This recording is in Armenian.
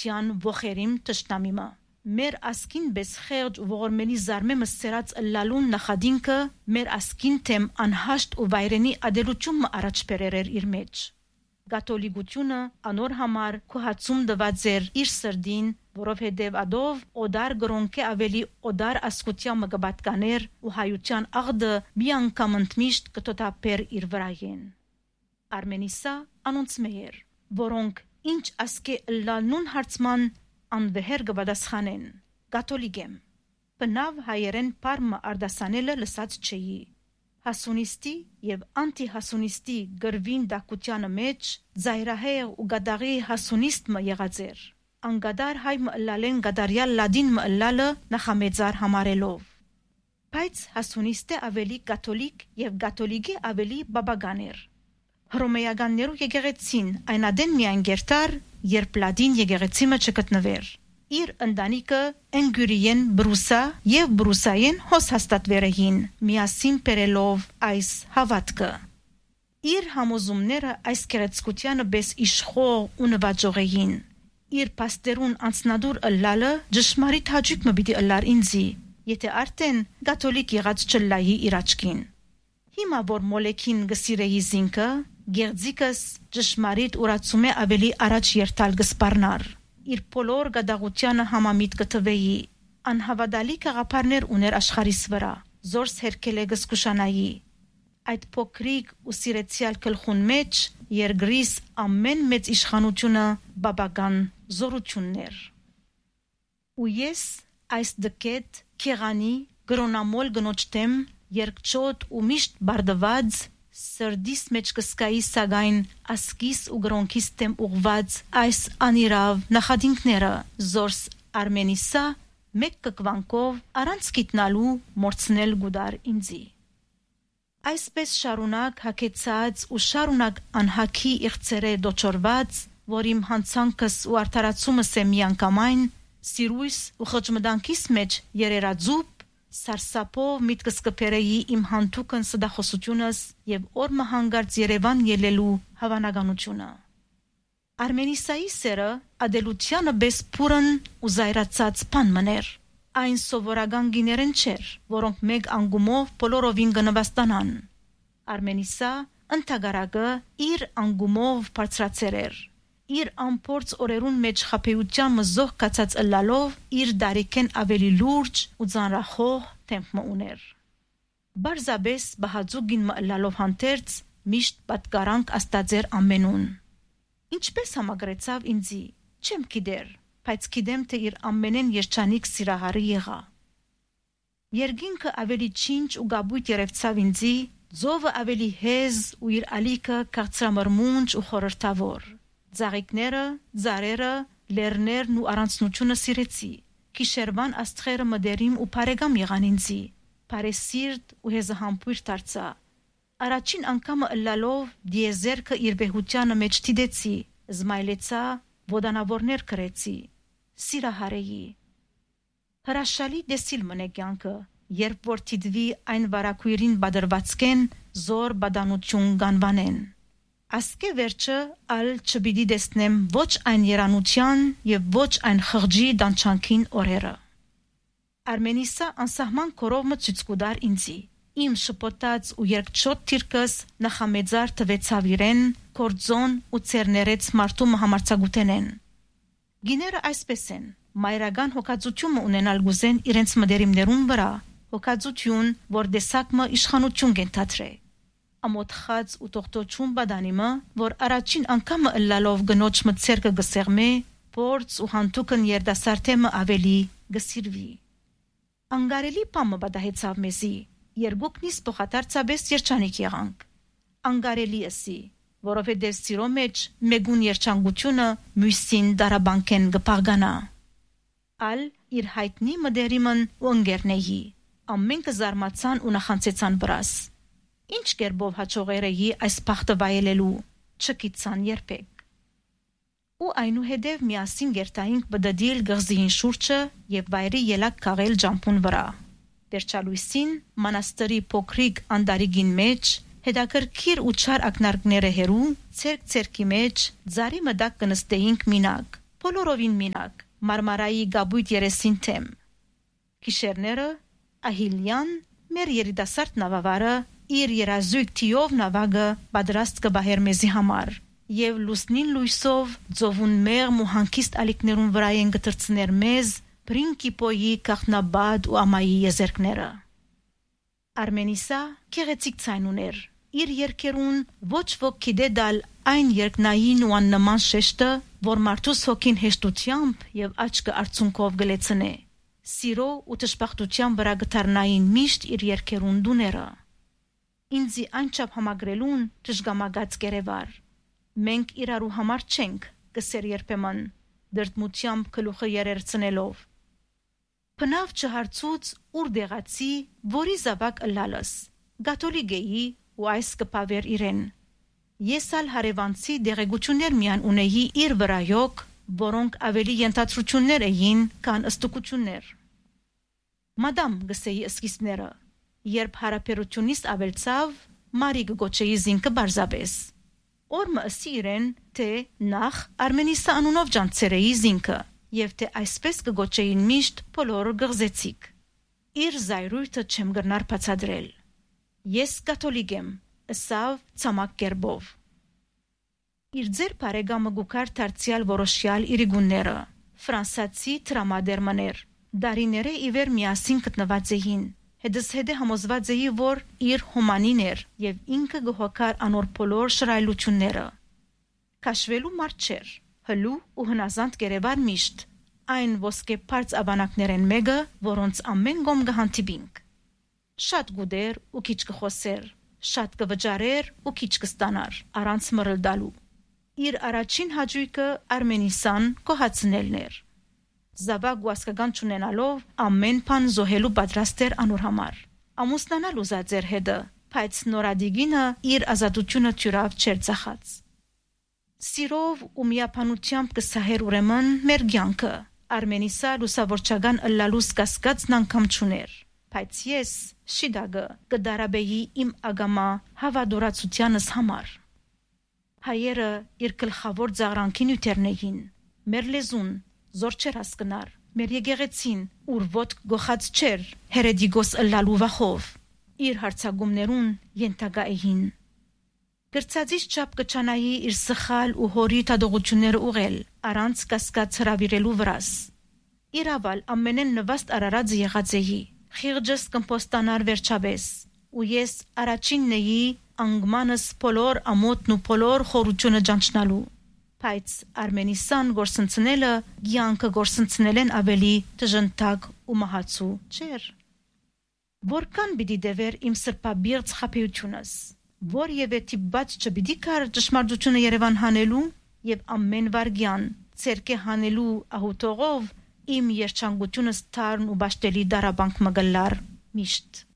հայության ողերիմ տշնամիմը։ Մեր ասկին բես խեղճ ու ողորմելի զարմեմը սերած ըլլալուն նախադինքը մեր ասկին թեմ անհաշտ ու վայրենի ադելությունը առաջ բերեր իր մեջ։ Կաթոլիկությունը անոր համար քոհացում դված էր իր սրդին, որովհետև ադով օդար գրոնկե ավելի օդար ասկության մգաբատկաներ ու հայության աղդը մի անգամ ընդմիշտ կտոտապեր իր վրայեն։ Արմենիսա անոնց մեեր, որոնք ինչ ասկե ըլլալնուն հարցման անվեհեր կպատասխանեն։ Կաթոլիկ եմ։ Բնավ հայերեն պարմը արդասանելը լսած չէի։ Հասունիստի եւ անտիհասունիստի գրվին դակությանը մեջ զայրահեղ ու գադաղի հասունիստը եղած էր։ Անգադար հայ մըլլալեն գադարյալ լադին մըլլալը նախամեծար համարելով։ Բայց հասունիստը ավելի կաթոլիկ եւ կաթոլիկի ավելի բաբական էր։ Հռոմեականներու եկեղեցին այնադեն միայն գերտար, երբ լադին եկեղեցիմը չգտնվեր։ Իր ընտանիքը Էնգյուրիեն Բրուսա եւ Բրուսայեն հոս հաստատվերեին միասին բերելով այս հավատքը։ Իր համոզումները այս գեղեցկությանը բես իշխող ու նվաճող էին։ Իր պաստերուն անցնադուր ըլլալը ճշմարիտ հաճույք մը պիտի ըլլար ինձի, եթե արդեն կաթոլիկ եղած չլայի իր աչքին։ Հիմա որ մոլեկին գսիրեի զինքը, գեղձիկս ճշմարիտ ուրացում է ավելի առաջ երթալ գսպառնար։ Իր բոլոր գդաղությանը համամիտ կթվեի, անհավատալի կաղապարներ ուներ աշխարհիս վրա, զորս հերքել է գսկուշանայի։ Այդ փոքրիկ ու սիրեցյալ գլխուն մեջ երկրիս ամեն մեծ իշխանությունը բաբական զորություններ։ Ու ես այս դկետ քեղանի գրոնամոլ գնոջտեմ երկչոտ ու միշտ բարդված սրդիս մեջ կսկայի սագայն ասկիս ու գրոնքիս տեմ ուղված այս անիրավ նախադինքները զորս Արմենիսա մեկ կկվանկով առանց գիտնալու մորցնել գուդար ինձի։ Այսպես շարունակ հակեցած ու շարունակ անհակի իղծերը դոչորված, որ իմ հանցանքս ու արդարացումս է միանգամայն, սիրույս ու խճմդանքիս մեջ երերաձուպ Սարսափով միտքս կփերեի իմ հանթուկն սդախոսությունս եւ օրը հանգարց Երևան ելելու հավանականությունը։ Արմենիսայի սերը ադելությանը բես փուրն ու զայրացած բան մներ։ Այն սովորական գիներեն չէր, որոնք մեկ անգումով բոլորովին կնվաստանան։ Արմենիսա ընթագարակը իր անգումով բարձրացեր էր։ Իր ամփորձ օրերուն մեջ խապեյության մզող կացած ըլլալով իր դարիքեն ավելի լուրջ ու ծանրախոհ թեմփ ուներ։ Բարձաբես բահաձուգին մըլլալով հանդերձ միշտ պատկարանք աստաձեր ամենուն։ Ինչպես համագրեցավ ինձի, չեմ գիտեր, բայց գիտեմ թե իր ամենեն երջանիկ սիրահարը եղա։ Երգինքը ավելի չինչ ու գաբույտ երևցավ ինձի, ձովը ավելի հեզ ու իր ալիքը քաղցրամրմունջ ու խորհրդավոր։ Ձաղիկները, ձարերը, լերներն ու առանցնությունը սիրեցի։ Գիշերվան աստղերը մդերիմ ու բարեկամ եղան ինձի։ Բարեսիրտ ու հեզահամբույր դարձա։ Առաջին անգամը ըլլալով դիեզերքը իր վեհությանը մեջ դիդեցի, զմայլեցա, ոդանավորներ կրեցի, սիրահարեի։ Հրաշալի դեսիլ մնե կյանքը, երբ որ դիդվի այն վարակույրին բادرվածքեն զոր բադանություն գանվանեն։ Ասկե վերջը ալ չպիտի դեսնեմ ոչ այն երանության եւ ոչ այն խղճի դանչանքին օրերը։ Արմենիսա անսահման կորովը ցույց կուդար ինձի։ Իմ շփոթած ու երկչոտ թիրքս նախամեծար տվեցավ իրեն, կորձոն ու ցերներեց մարդու համարցագութենեն։ Գիները այսպես են, մայրական հոգացություն ունենալ գուզեն իրենց մդերիմներուն վրա, հոգացություն, որ դեսակմը իշխանություն կենթադրե։ Ամոթխած ու տողտոչուն բադանիմը, որ առաջին անգամը ըլլալով գնոջ մցերկը գսեղմե, փորձ ու հանթուկն երդասարտեմը ավելի գսիրվի։ Անգարելի պամը բադահեցավ մեզի, երկուքնիս փոխադարձաբես երջանիկ եղանք։ Անգարելի էսի, որովհետև սիրո մեջ մեգուն երջանկությունը մյուսին դարաբանկեն գպաղգանա։ Ալ իր հայտնի մդերիմն ու ընկերնեի, ամենքը զարմացան ու նախանցեցան վրաս։ Ինչ կերպով հաջողերեի այս բախտը վայելելու, չգիտցան երբեք։ Ու այնուհետև միասին գերտայինք բդդիլ գղզիին շուրջը եւ վայրի ելակ քաղել ջամփուն վրա։ Վերջալույսին մանաստրի փոքրիկ անդարիգին մեջ հետաքրքիր ու չար ակնարկները հերու, ցերկ ցերկի մեջ, ձարի մդակ կնստեինք մինակ, բոլորովին մինակ Մարմարայի գաբույտ երեսին թեմ։ Գիշերները Ահիլյան մեր երիտասարդ նավավարը իր երազույգ թիով նավագը պատրաստ կբահեր մեզի համար եւ լուսնին լույսով ծովուն մեղմ ու հանգիստ ալիքներուն վրա են գտրցներ մեզ Պրինկիպոյի կախնաբադ ու ամայի եզերքները։ Արմենիսա քեղեցիկ ցայն ուներ։ Իր երկերուն ոչ ոք գիտե դալ այն երկնային ու աննման շեշտը, որ մարդուս հոգին հեշտությամբ եւ աչքը արցունքով գլեցնե։ Սիրո ու տշպախտության վրա գտարնային միշտ իր երկերուն դուները։ Ինձի անչափ համագրելուն ճշգամագած կերևար։ Մենք իրարու համար չենք, կսեր երբեմն, դրդմությամբ գլուխը երերցնելով։ Բնավ չհարցուց ուր դեղացի, որի զավակ ըլալս, գաթոլիկ էի ու այս կպավեր իրեն։ Ես ալ հարևանցի դեղեցություններ միան ունեի իր վրայոք, որոնք ավելի ենթադրություններ էին, քան ըստուկություններ։ Մադամ գսեի սկիզբները, երբ հարաբերությունից ավելցավ, Մարի գոչեի զինքը բարձաբես։ Օրմը ըսի իրեն, թե նախ Արմենիսա անունով ջանցերեի զինքը, եւ թե այսպես կգոչեին միշտ բոլորը գղզեցիկ։ Իր զայրույթը չեմ գրնար բացադրել։ Ես կաթոլիկ եմ, ըսավ ցամաք կերբով։ Իր ձեր բարեկամը գուքար դարձյալ որոշյալ իրիգունները, ֆրանսացի տրամադերմաներ, դարիները իվեր միասին գտնված էին։ Հետս հետե համոզված էի, որ իր հոմանին էր եւ ինքը գոհակար անոր բոլոր շռայլությունները։ Քաշվելու մարդ չէր, հլու ու հնազանդ կերևար միշտ, այն ոսկե բարձ ավանակներեն մեկը, որոնց ամեն գոմ կհանդիպինք։ Շատ գուդեր ու քիչ կխոսեր, շատ կվճարեր ու քիչ կստանար, առանց մռլդալու։ Իր առաջին հաճույքը Արմենիսան կոհացնելն էր։ Զավակ ու ասկական չունենալով ամեն բան զոհելու պատրաստ էր անոր համար։ Ամուսնանալ ուզած էր հետը, բայց նորադիգինը իր ազատությունը թյուրավ չեր ծախած։ Սիրով ու միապանությամբ կսահեր ուրեմն մեր կյանքը։ Արմենիսա լուսավորչական ըլլալուս կասկածն անգամ չուներ, բայց ես շիդագը կդարաբեի իմ ագամա հավադորացությանս համար։ Հայերը իր գլխավոր ծաղրանքին ութերնեին, մեր լեզուն զոր չեր հասկնար, մեր եկեղեցին, ուր ոտք գողած չեր, հերեդիգոս ըլլալու վախով, իր հարցագումներուն ենթակա էին։ Գրծածից չափ կչանայի իր սխալ ու հորի թադողությունները ուղել, առանց կասկած հրավիրելու վրաս։ Իրավալ ամենեն նվաստ արարած եղած էի, խիղճս կմպոստանար վերջաբես, ու ես առաջինն էի անգմանս բոլոր ամոթն ու բոլոր խորությունը ջանչնալու։ Բայց Արմենիսան գործընծնելը կյանքը գործընծնելեն ավելի դժնդակ ու մահացու չէր։ Որքան պիտի դևեր իմ սրբաբիղծ խաբեությունս, որևէ տիպված չպիտի կար ճշմարտությունը Երևան հանելու եւ ամեն վարգյան ցերկե հանելու ահուտողով իմ երջանկությունս թարն ու բաշտելի դարաբանք մգլար միշտ։